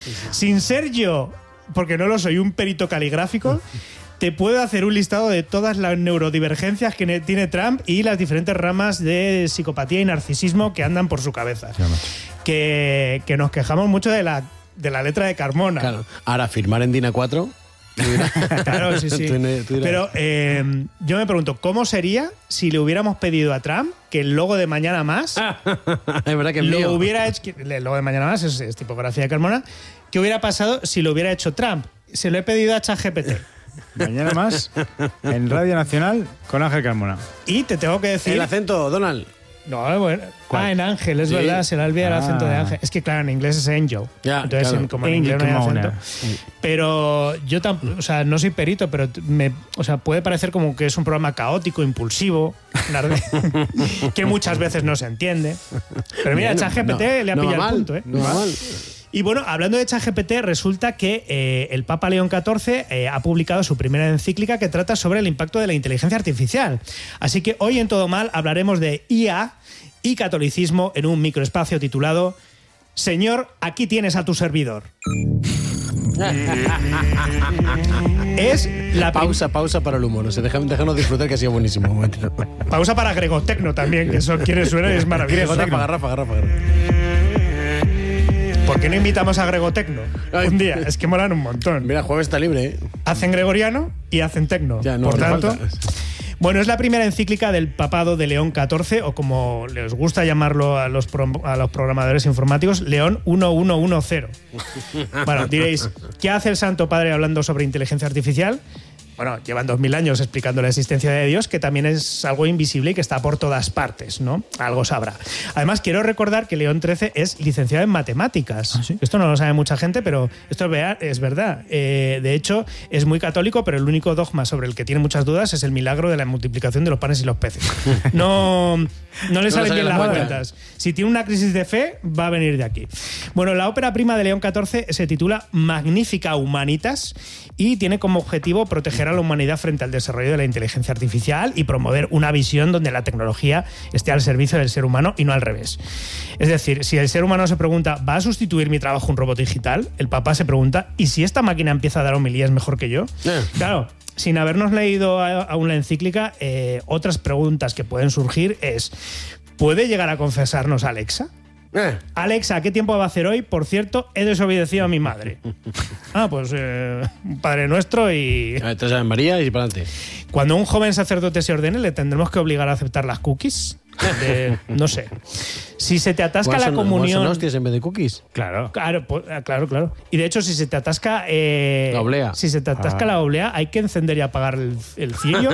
Sin ser yo, porque no lo soy, un perito caligráfico, te puedo hacer un listado de todas las neurodivergencias que tiene Trump y las diferentes ramas de psicopatía y narcisismo que andan por su cabeza. Que nos quejamos mucho de la letra de Carmona. Claro. Ahora, firmar en DIN A4... Claro, sí. Pero yo me pregunto, ¿cómo sería si le hubiéramos pedido a Trump que el logo de Mañana Más es verdad que lo hubiera hecho? El logo de Mañana Más es tipografía de Carmona. ¿Qué hubiera pasado si lo hubiera hecho Trump? Se lo he pedido a ChatGPT. Mañana Más en Radio Nacional con Ángel Carmona. Y te tengo que decir... El acento, Donald. No, bueno. En Ángel, es verdad, se le olvida el acento de Ángel. Es que, claro, en inglés es Angel. Ya, entonces, claro. como en inglés no hay acento. Pero yo no soy perito, pero puede parecer como que es un programa caótico, impulsivo, que muchas veces no se entiende. Pero mira, ChatGPT le ha pillado el punto, ¿eh? No va mal. Y bueno, hablando de ChatGPT, resulta que el Papa León XIV ha publicado su primera encíclica que trata sobre el impacto de la inteligencia artificial. Así que hoy en Todo Mal hablaremos de IA y catolicismo en un microespacio titulado Señor, aquí tienes a tu servidor. Es la pausa para el humor. O sea, déjanos disfrutar, que ha sido buenísimo. Pausa para Gregotecno también, que eso quiere suena y es maravilloso. Rafa. ¿Por qué no invitamos a Gregotecno un día? Es que molan un montón. Mira, jueves está libre, ¿eh? Hacen gregoriano y hacen tecno. Ya, no, por tanto, falta. Bueno, es la primera encíclica del papado de León XIV, o como les gusta llamarlo a los programadores informáticos, León 1110. Bueno, diréis, ¿qué hace el Santo Padre hablando sobre inteligencia artificial? Bueno, llevan 2000 años explicando la existencia de Dios, que también es algo invisible y que está por todas partes, ¿no? Algo sabrá. Además, quiero recordar que León XIII es licenciado en matemáticas. ¿Ah, sí? Esto no lo sabe mucha gente, pero esto es verdad. De hecho, es muy católico, pero el único dogma sobre el que tiene muchas dudas es el milagro de la multiplicación de los panes y los peces. No le salen bien las cuentas. Si tiene una crisis de fe, va a venir de aquí. Bueno, la ópera prima de León XIV se titula Magnifica Humanitas y tiene como objetivo proteger a la humanidad frente al desarrollo de la inteligencia artificial y promover una visión donde la tecnología esté al servicio del ser humano y no al revés. Es decir, si el ser humano se pregunta, ¿va a sustituir mi trabajo un robot digital? El Papa se pregunta, ¿y si esta máquina empieza a dar homilías mejor que yo? Claro, sin habernos leído aún la encíclica, otras preguntas que pueden surgir es, ¿puede llegar a confesarnos Alexa? Alexa, ¿qué tiempo va a hacer hoy? Por cierto, he desobedecido a mi madre. Pues Padre Nuestro y... Tres Ave María y para adelante. Cuando un joven sacerdote se ordene, ¿le tendremos que obligar a aceptar las cookies? No sé. Si se te atasca la comunión... ¿Son hostias en vez de cookies? Claro. Claro. Y de hecho, si se te atasca... la oblea. Si se te atasca la oblea, hay que encender y apagar el cirio.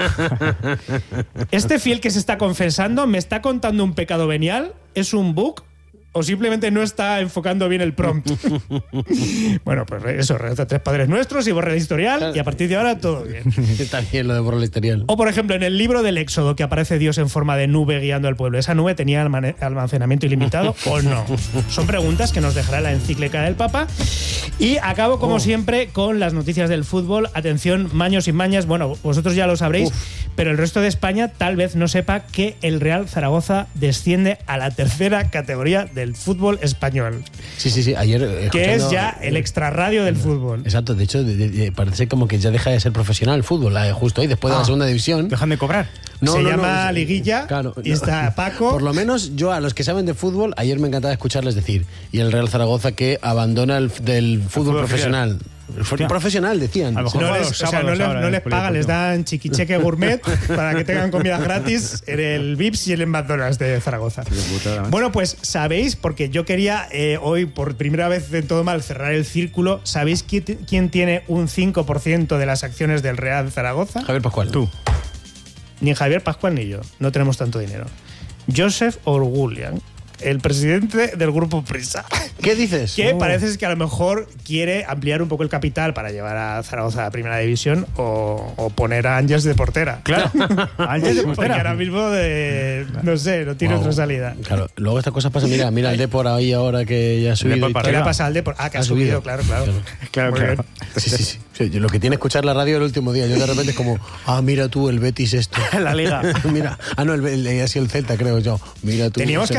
Este fiel que se está confesando, ¿me está contando un pecado venial? ¿Es un bug? ¿O simplemente no está enfocando bien el prompt? Bueno, pues eso, reza 3 Padres Nuestros y borra el historial y a partir de ahora todo bien. Está bien lo de borrar el historial. O, por ejemplo, en el libro del Éxodo, que aparece Dios en forma de nube guiando al pueblo. ¿Esa nube tenía almacenamiento ilimitado o no? Son preguntas que nos dejará la encíclica del Papa. Y acabo, como siempre, con las noticias del fútbol. Atención, maños y mañas. Bueno, vosotros ya lo sabréis, pero el resto de España tal vez no sepa que el Real Zaragoza desciende a la 3ª categoría del fútbol español. Sí. Ayer... Que es ya el extrarradio del fútbol. Exacto. De hecho, parece como que ya deja de ser profesional el fútbol, justo hoy, después de la segunda división. ¿Dejan de cobrar? Se llama Liguilla, claro, y está Paco. Por lo menos yo, a los que saben de fútbol, ayer me encantaba escucharles decir, y el Real Zaragoza que abandona del fútbol profesional. Profesional, decían. A lo mejor no les pagan, les dan chiquicheque gourmet para que tengan comida gratis en el Vips y en el McDonald's de Zaragoza. Bueno, pues sabéis, porque yo quería hoy por primera vez en Todo Mal cerrar el círculo, ¿sabéis quién tiene un 5% de las acciones del Real Zaragoza? Javier Pascual. Tú. Ni Javier Pascual ni yo, no tenemos tanto dinero. Joseph Orgullian, el presidente del grupo Prisa. ¿Qué dices? Que parece que a lo mejor quiere ampliar un poco el capital para llevar a Zaragoza a la primera división o poner a Ángeles de portera. Claro. Ángeles de portera. Porque ahora mismo no sé, no tiene otra salida. Claro, luego estas cosas pasan. Mira el Depor ahí ahora que ya ha subido. ¿Qué le pasa al Depor? Que ha subido, claro. Claro. Sí. Lo que tiene escuchar la radio el último día. Yo de repente es como, mira tú, el Betis esto. La Liga. Mira. No, ha sido el Celta, creo yo. Mira tú. Teníamos que hacer una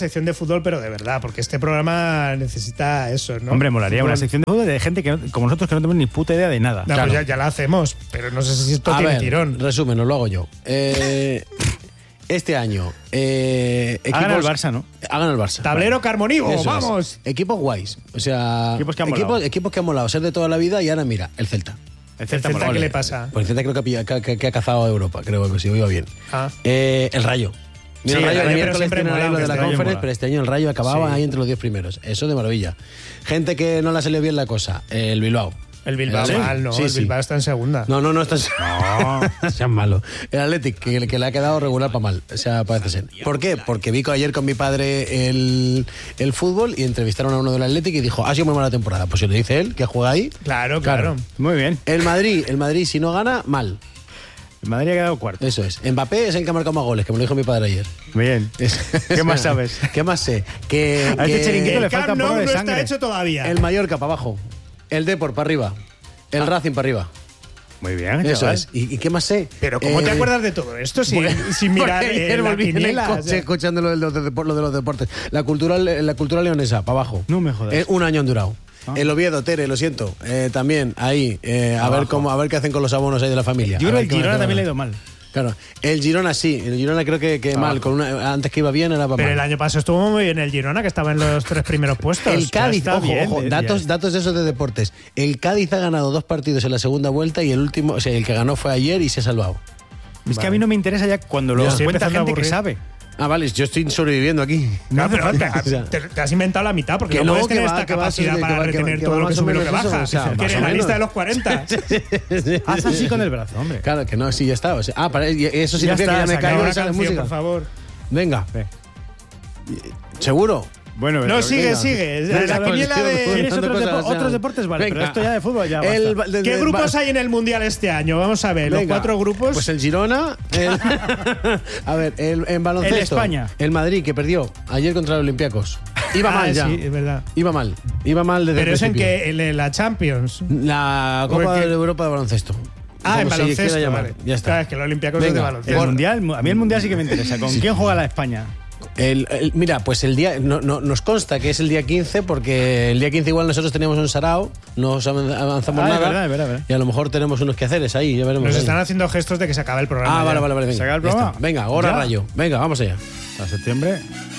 sección de fútbol, pero de verdad, porque este programa necesita eso, ¿no? Hombre, molaría Fútbol. una sección de fútbol de gente que como nosotros que no tenemos ni puta idea de nada. No, Claro. pues ya la hacemos, pero no sé si esto A tiene ver, tirón. resumen, lo hago yo. Este año, Ha ganado el Barça, ¿no? Ha ganado el Barça. Tablero Carmonivo, Eso es. vamos. Equipos guays. O sea, Equipos que han molado. equipos que han molado, ser de toda la vida y ahora mira, el Celta. El Celta, ¿El Celta mola. qué le pasa? Pues el Celta creo que ha cazado a Europa, creo que sí, iba bien. Ah. El Rayo. Mira, Sí, el Rayo el Rayo, el pero miércoles siempre tiene mola, lo de este la año Conference, mola. pero este año el Rayo acababa Sí. ahí entre los 10 primeros. Eso de maravilla. Gente que no le salió bien la cosa, el Bilbao. El Bilbao Sí, mal, ¿no? sí, el sí. Bilbao está en segunda. No está sean malo. El Athletic, que le ha quedado regular para mal. O sea, parece ser. ¿Por qué? Porque vi ayer con mi padre el fútbol y entrevistaron a uno del Athletic y dijo, ha sido muy mala temporada. Pues si le dice él, que juega ahí. Claro. Muy bien. El Madrid, si no gana, mal. El Madrid ha quedado cuarto. Eso es. Mbappé es el que ha marcado más goles, que me lo dijo mi padre ayer. Bien. ¿Qué más sabes? ¿Qué más sé? Que A este chiringuito le El falta Camp un poco Nou de no sangre. está hecho todavía. el Mallorca para abajo. El Depor para arriba. El Racing para arriba. Muy bien, Eso chaval. es. ¿Y qué más sé? Pero ¿cómo te acuerdas de todo esto sin mirar Porque ayer la volví en el quiniela? coche O sea, escuchando lo de los deportes. La cultura leonesa, para abajo. No me jodas. Un año han durado. Ah. El Oviedo, Tere, lo siento. También, ahí. A ver qué hacen con los abonos ahí de la familia. Yo A creo ver que el qué van a Girona hacer. también le ha ido mal. Claro. El Girona sí. El Girona creo que mal. Antes que iba bien era para Pero mal. el año pasado estuvo muy bien el Girona, que estaba en los 3 primeros puestos. El Cádiz, está ojo, bien, ojo, ya. datos de esos de deportes. El Cádiz ha ganado 2 partidos en la segunda vuelta y el último, o sea, el que ganó fue ayer y se ha salvado. Es que a mí no me interesa ya cuando lo Yo estoy cuenta empezando a gente que aburrir. sabe. Ah, vale, yo estoy sobreviviendo aquí. No, pero O sea, te has inventado la mitad, porque que no, no, puedes que tener va, esta que va, capacidad que para va, que va, retener que todo va lo que más o sube y lo menos que eso, baja. o sea, que más eres o la menos. lista de los 40. Haz así con el brazo, hombre. Claro que no, sí, ya está. O sea, eso Ya significa está, que ya me saca caigo Una y sale canción, música. por favor. Venga, Ve. ¿seguro? Bueno, No, pero- sigue, venga. sigue. Venga, La quiniela pues, de... ¿Quieres Tantas otros, cosas, o sea, otros deportes? Vale, pero venga. esto ya de fútbol ya basta. ¿Qué grupos hay en el Mundial este año? Vamos a ver, los Venga, 4 grupos. Pues el Girona. A ver, en baloncesto. El España. El Madrid, que perdió ayer contra los Olympiacos. Iba mal ya. Sí, es verdad. Iba mal desde Pero el es en principio. que en la Champions. La Copa Porque- de Europa de baloncesto. Ah, en Como se quiera baloncesto, llamar. vale. Ya está. Claro, es que el Olympiacos es de Venga, El baloncesto. mundial, a mí el mundial sí que me interesa. ¿Con quién juega la España? Mira, pues el día nos consta que es el día 15 porque el día 15 igual nosotros teníamos un sarao, no avanzamos Ah, es nada verdad, es verdad, es verdad. y a lo mejor tenemos unos quehaceres ahí, ya veremos. Nos ahí. están haciendo gestos de que se acaba el programa. Ah, ya. vale, venga. ¿Se acaba el ya está. programa? Venga, ahora ¿Ya? rayo. Venga, vamos allá. A septiembre.